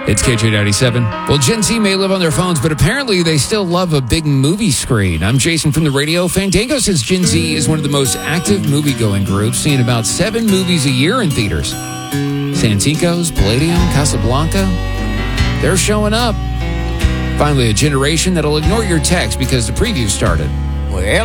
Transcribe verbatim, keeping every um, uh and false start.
It's K J ninety-seven. Well, Gen Z may live on their phones, but apparently they still love a big movie screen. I'm Jason from the radio. Fandango says Gen Z is one of the most active movie-going groups, seeing about seven movies a year in theaters. Santikos, Palladium, Casablanca, they're showing up. Finally, a generation that'll ignore your text because the preview started. Well,